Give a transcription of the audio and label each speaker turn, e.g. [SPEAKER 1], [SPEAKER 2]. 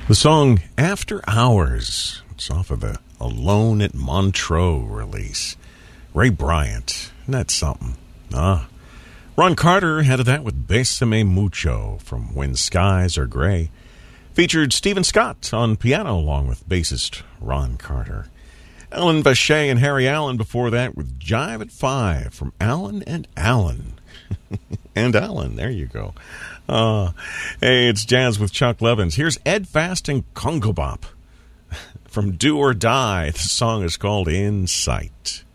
[SPEAKER 1] The song After Hours. It's off of the Alone at Montreux release. Ray Bryant. Isn't that something? Ron Carter had that with Bésame Mucho from When Skies Are Gray. Featured Stephen Scott on piano along with bassist Ron Carter. Alan Vacher and Harry Allen before that with Jive at 5 from Alan and Alan. And Alan, there you go. Hey, it's Jazz with Chuck Levins. Here's Ed Fast and Congo Bop from Do or Die. The song is called In Sight.